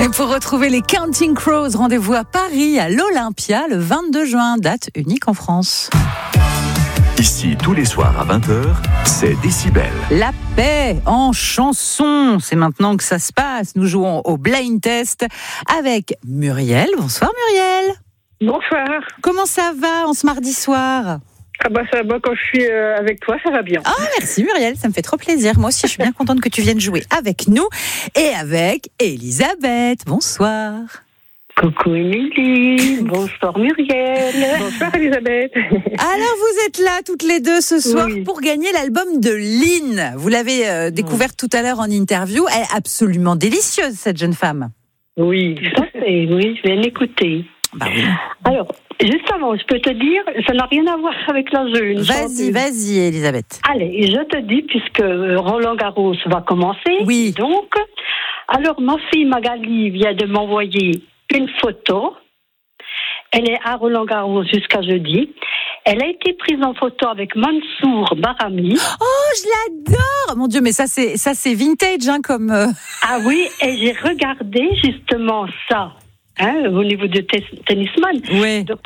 Et pour retrouver les Counting Crows, rendez-vous à Paris, à l'Olympia, le 22 juin, date unique en France. Ici, tous les soirs à 20h, c'est Décibel. La paix en chanson, c'est maintenant que ça se passe. Nous jouons au blind test avec Muriel. Bonsoir Muriel. Bonsoir. Comment ça va en ce mardi soir ? Ah bah ça va, quand je suis avec toi, ça va bien. Ah merci Muriel, ça me fait trop plaisir. Moi aussi, je suis bien contente que tu viennes jouer avec nous et avec Elisabeth. Bonsoir. Coucou Émilie, bonsoir Muriel. Bonsoir Elisabeth. Alors vous êtes là toutes les deux ce soir pour gagner l'album de Lynn. Vous l'avez découverte tout à l'heure en interview. Elle est absolument délicieuse cette jeune femme. Oui, tout à fait, oui, je viens l'écouter. Bah oui. Alors, juste avant, je peux te dire, ça n'a rien à voir avec la jeune. Vas-y Elisabeth. Allez, je te dis, puisque Roland Garros va commencer. Oui. Donc, alors ma fille Magali vient de m'envoyer une photo. Elle est à Roland Garros jusqu'à jeudi. Elle a été prise en photo avec Mansour Bahrami. Oh, je l'adore. Mon Dieu, mais ça c'est vintage hein, comme. Ah oui, et j'ai regardé justement ça. Au niveau de tennisman. Oui. Donc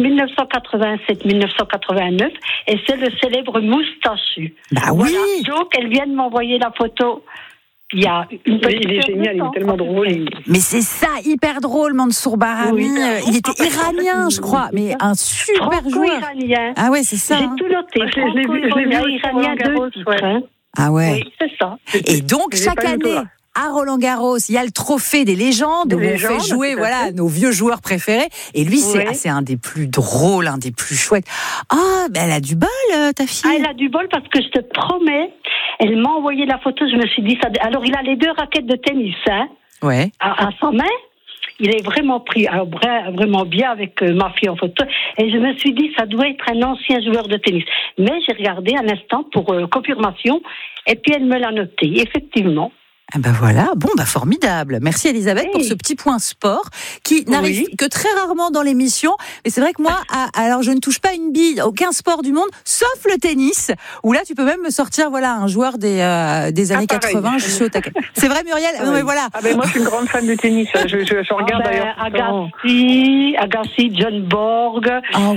1987-1989, et c'est le célèbre moustachu. Bah voilà. oui. Donc elle vient de m'envoyer la photo. Il y a une petite. Il est génial, il est tellement drôle. Mais c'est ça, hyper drôle, Mansour Bahrami. Oui. Il était iranien, je crois, mais un super joueur. Franco-iranien. Ah ouais, c'est ça. J'ai hein. tout noté. Je l'ai vu Franco-iranien, deux titres. Hein. Ah ouais. Oui, c'est ça. Et donc J'ai chaque pas eu année. toi. À Roland Garros, il y a le trophée des légendes où on fait jouer nos vieux joueurs préférés. Et lui, c'est un des plus drôles, un des plus chouettes. Ah, ben elle a du bol, ta fille. Ah, elle a du bol parce que je te promets, elle m'a envoyé la photo, je me suis dit ça. Alors, il a les deux raquettes de tennis, hein, Ouais. à sa main. Il est vraiment pris, alors, vraiment bien avec ma fille en photo. Et je me suis dit, ça doit être un ancien joueur de tennis. Mais j'ai regardé un instant pour confirmation. Et puis, elle me l'a noté, effectivement. Ah ben voilà, bon bah formidable. Merci Elisabeth pour ce petit point sport qui n'arrive que très rarement dans l'émission. Mais c'est vrai que moi, alors je ne touche pas une bille, aucun sport du monde, sauf le tennis, où là tu peux même me sortir un joueur des années 80. Je suis au taquet. C'est vrai Muriel. Non mais voilà. Ah ben moi je suis une grande fan de tennis. Je regarde d'ailleurs. Agassi, John Borg,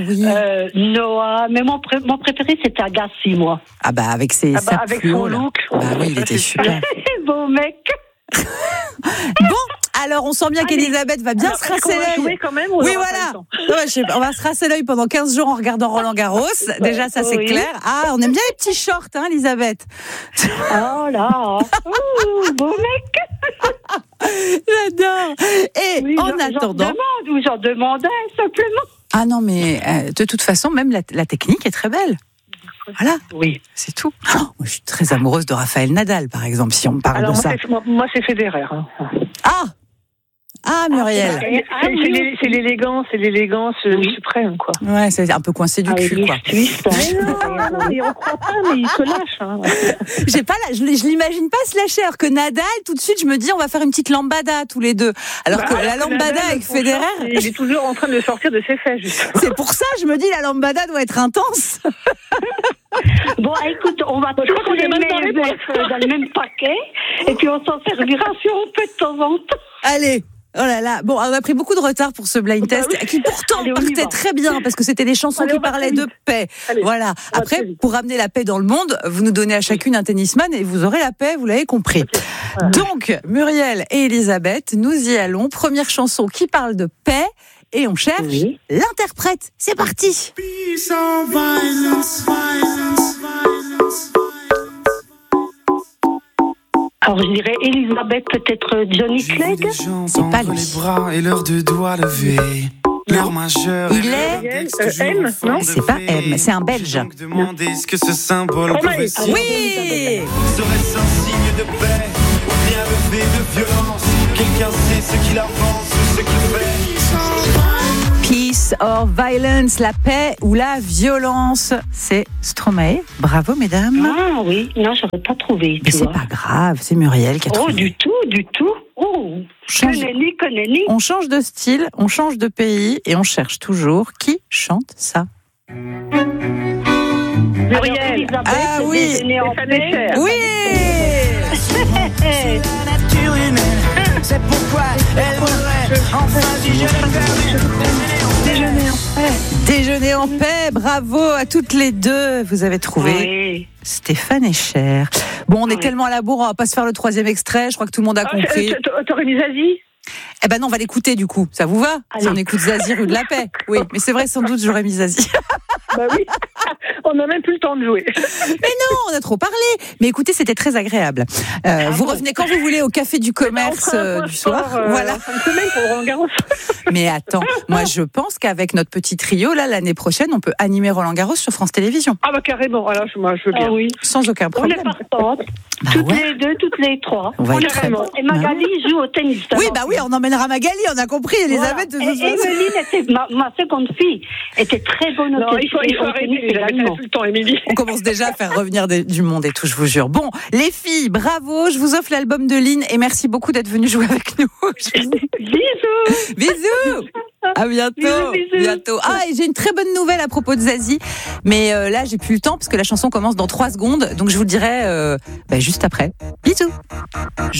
Noah. Mais mon préféré c'était Agassi, moi. Ah bah avec avec son look. Bah oui, il était super. Beau mec. Bon, alors on sent bien qu'Elisabeth va bien se rasser l'œil. Quand même, oui, voilà. On va se rasser l'œil pendant 15 jours en regardant Roland Garros. Déjà, ça c'est clair. Ah, on aime bien les petits shorts, hein, Elisabeth. Oh là. Beau mec. J'adore. Et en attendant. J'en demandais simplement. Ah non, mais de toute façon, même la technique est très belle. Voilà, oui, c'est tout. Oh, moi, je suis très amoureuse de Raphaël Nadal, par exemple, si on me parle de ça. Moi, c'est Federer. Hein. Ah, Muriel. C'est l'élégance suprême, quoi. Ouais, c'est un peu coincé du cul, quoi. Non, mais on croit pas, mais il se lâche. Hein. Je l'imagine pas se lâcher, alors que Nadal, tout de suite, je me dis, on va faire une petite lambada tous les deux. Alors que la lambada Nadal, avec Federer. Il est toujours en train de sortir de ses fesses, justement. C'est pour ça, je me dis, la lambada doit être intense. Bon, écoute, on va tous les mettre dans le même paquet, et puis on s'en servira si on peut de temps en temps. Allez. Oh là là, bon, on a pris beaucoup de retard pour ce blind test, qui pourtant partait très bien, parce que c'était des chansons qui parlaient de paix. Voilà. Après, pour ramener la paix dans le monde, vous nous donnez à chacune un tennisman et vous aurez la paix, vous l'avez compris. Donc, Muriel et Elisabeth, nous y allons. Première chanson qui parle de paix, et on cherche l'interprète. C'est parti. Peace or violence, violence, violence. Alors je dirais Elisabeth, peut-être Johnny Clegg. C'est pas lui. Les bras et leurs deux doigts levés. Leur majeur. Il est M, non ? C'est pas M, c'est un Belge. Demandez ce que ce symbole pouvait Oui. Serait-ce un signe de paix ou bien levé de violence? Quelqu'un sait ce qu'il avance ou ce qu'il fait? Peace or violence, la paix ou la violence, c'est Stromae. Bravo, mesdames. Ah oui, non, j'aurais pas trouvé. Mais c'est pas grave, c'est Muriel qui a trouvé. Oh, du tout. Oh, que nenni. On change de style, on change de pays et on cherche toujours qui chante ça. Muriel. Ah oui. Oui. C'est pourquoi elle voudrait Déjeuner en paix. Déjeuner en paix, bravo à toutes les deux. Vous avez trouvé Oui. Stéphane et Cher. Bon, on est tellement à la bourre, on va pas se faire le 3e extrait. Je crois que tout le monde a compris. T'aurais mis Zazie? Eh ben non, on va l'écouter du coup. Ça vous va? Si on écoute Zazie, rue de la Paix. Oui, mais c'est vrai, sans doute, j'aurais mis Zazie. Bah oui. On n'a même plus le temps de jouer. Mais non, on a trop parlé. Mais écoutez, c'était très agréable. Vous revenez quand vous voulez au Café du Commerce du soir. Voilà. Une semaine pour Roland-Garros. Mais attends, moi je pense qu'avec notre petit trio, là, l'année prochaine, on peut animer Roland-Garros sur France Télévisions. Ah bah carrément. Alors moi je veux bien. Ah oui. Sans aucun On problème. est partantes. Bah toutes ouais. les deux, toutes les trois. On va être très Carrément. Et Magali joue au tennis. Oui, bah oui, on emmènera Magali, on a compris, Elisabeth. Voilà. Et Emeline était ma seconde fille, était très bonne au Non, tennis. il faut arrêter. J'avais plus le temps, Émilie. On commence déjà à faire revenir du monde et tout, je vous jure. Bon, les filles, bravo, je vous offre l'album de Lynn et merci beaucoup d'être venues jouer avec nous. Bisous. Bisous. À bientôt. Bisous. Bientôt. Ah, et j'ai une très bonne nouvelle à propos de Zazie, mais là j'ai plus le temps parce que la chanson commence dans 3 secondes, donc je vous le dirai juste après. Bisous.